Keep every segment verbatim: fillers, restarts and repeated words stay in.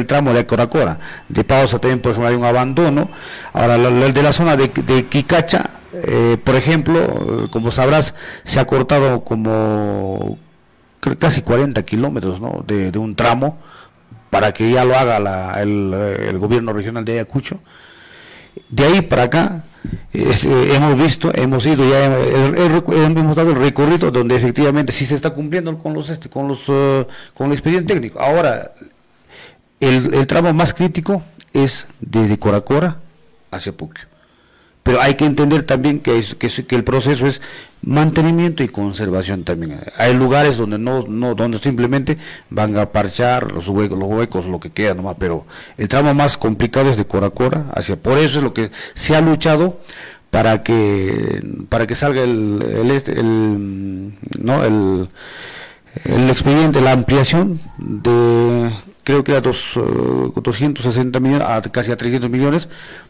el tramo de Coracora. De Pausa también, por ejemplo, hay un abandono. Ahora, el de la zona de, de Quicacha, eh, por ejemplo, como sabrás, se ha cortado como casi cuarenta kilómetros, ¿no?, de, de un tramo, para que ya lo haga la, el, el gobierno regional de Ayacucho. De ahí para acá, es, eh, hemos visto, hemos ido ya, el, el, el, hemos dado el recorrido donde efectivamente sí se está cumpliendo con los este, con los uh, con el expediente técnico. Ahora, el, el tramo más crítico es desde Coracora hacia Puquio. Pero hay que entender también que, es, que, es, que el proceso es mantenimiento y conservación también. Hay lugares donde no, no donde simplemente van a parchar los huecos, los huecos, lo que queda nomás, pero el tramo más complicado es de Coracora hacia, por eso es lo que se ha luchado para que para que salga el el, el, el no el, el expediente, la ampliación de, creo que a dos, uh, doscientos sesenta millones, a casi a trescientos millones,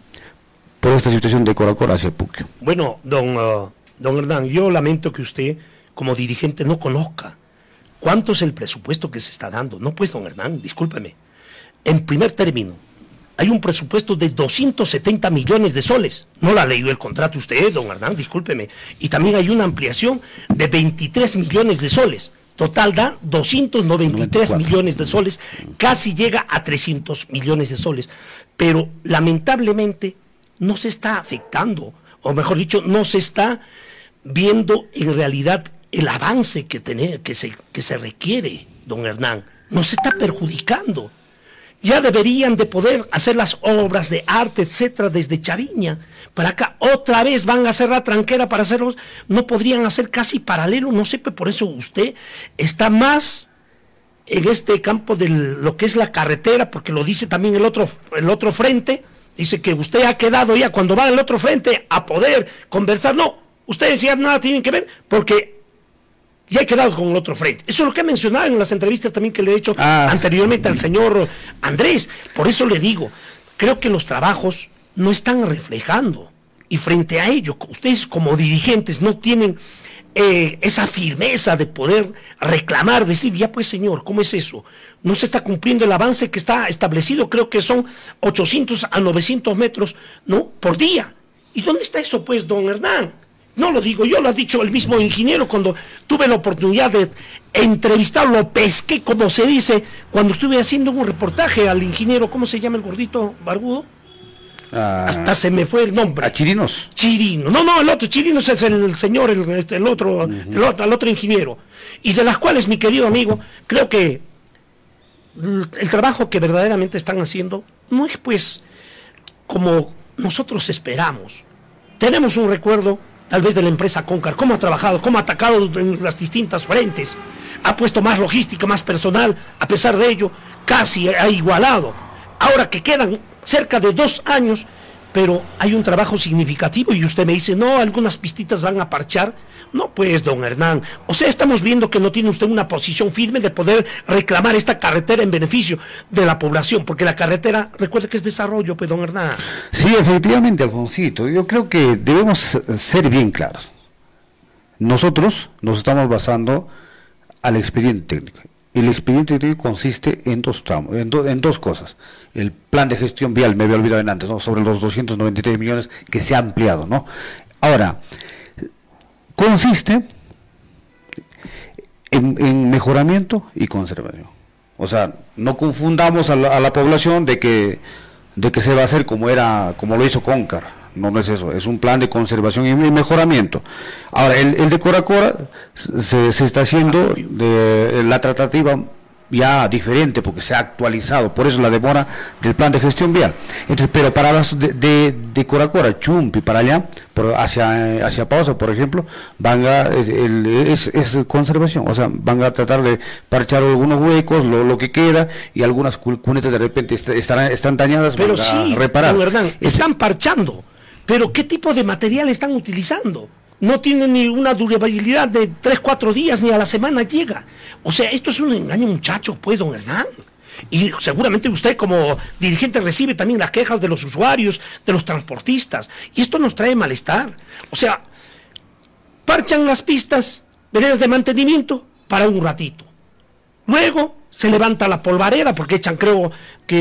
por esta situación de Coracora hacia Puquio. Bueno, don, uh, don Hernán, yo lamento que usted, como dirigente, no conozca cuánto es el presupuesto que se está dando. No, pues, don Hernán, discúlpeme. En primer término, hay un presupuesto de doscientos setenta millones de soles. No la leyó el contrato usted, don Hernán, discúlpeme. Y también hay una ampliación de veintitrés millones de soles. Total da doscientos noventa y tres millones de soles, casi llega a trescientos millones de soles. Pero, lamentablemente, no se está afectando, o mejor dicho, no se está viendo en realidad el avance que, tener, que, se, que se requiere, don Hernán. No se está perjudicando. Ya deberían de poder hacer las obras de arte, etcétera, desde Chaviña para acá. Otra vez van a cerrar Tranquera para hacerlos. No podrían hacer casi paralelo, no sé, por eso usted está más en este campo de lo que es la carretera, porque lo dice también el otro, el otro frente. Dice que usted ha quedado ya, cuando va al otro frente a poder conversar. No, ustedes ya nada tienen que ver, porque ya he quedado con el otro frente. Eso es lo que he mencionado en las entrevistas también que le he hecho ah, anteriormente sí. al señor Andrés. Por eso le digo, creo que los trabajos no están reflejando. Y frente a ello, ustedes como dirigentes no tienen eh, esa firmeza de poder reclamar, decir, ya pues señor, ¿cómo es eso? No se está cumpliendo el avance que está establecido, creo que son ochocientos a novecientos metros, ¿no?, por día. ¿Y dónde está eso, pues, don Hernán? No lo digo yo, lo ha dicho el mismo ingeniero cuando tuve la oportunidad de entrevistarlo, lo pesqué, como se dice, cuando estuve haciendo un reportaje al ingeniero, ¿cómo se llama el gordito barbudo? Ah, hasta se me fue el nombre. ¿A Chirinos? Chirino. No, no, el otro Chirinos es el, el señor, el, este, el, otro, uh-huh. el, otro, el otro ingeniero. Y de las cuales, mi querido amigo, creo que el, el trabajo que verdaderamente están haciendo no es, pues, como nosotros esperamos. Tenemos un recuerdo, tal vez, de la empresa Concar, cómo ha trabajado, cómo ha atacado en las distintas frentes, ha puesto más logística, más personal, a pesar de ello, casi ha igualado. Ahora que quedan cerca de dos años, pero hay un trabajo significativo y usted me dice, no, algunas pistitas van a parchar. No, pues, don Hernán, o sea, estamos viendo que no tiene usted una posición firme de poder reclamar esta carretera en beneficio de la población, porque la carretera, recuerde que es desarrollo, pues, don Hernán. Sí, efectivamente, Alfonsito, yo creo que debemos ser bien claros. Nosotros nos estamos basando al expediente técnico. El expediente técnico consiste en dos tramos, en, do, en dos cosas. El plan de gestión vial, me había olvidado en antes, ¿no?, sobre los doscientos noventa y tres millones que se ha ampliado, ¿no? Ahora, consiste en, en mejoramiento y conservación. O sea, no confundamos a la, a la población de que de que se va a hacer como era, como lo hizo Concar. No, no es eso, es un plan de conservación y mejoramiento. Ahora, el, el de Coracora se, se está haciendo de la tratativa ya diferente porque se ha actualizado, por eso la demora del plan de gestión vial. Entonces, pero para las de, de, de Coracora, Chumpi, para allá, por, hacia hacia Pausa, por ejemplo, van a, el, es, es conservación, o sea, van a tratar de parchar algunos huecos, lo, lo que queda, y algunas cunetas de repente est estarán, están dañadas, pero van sí, a reparar. Don Hernán, están parchando, pero ¿qué tipo de material están utilizando? No tiene ni una durabilidad de tres, cuatro días, ni a la semana llega. O sea, esto es un engaño, muchachos, pues, don Hernán. Y seguramente usted como dirigente recibe también las quejas de los usuarios, de los transportistas. Y esto nos trae malestar. O sea, parchan las pistas, veredas de mantenimiento, para un ratito. Luego se levanta la polvareda, porque echan, creo que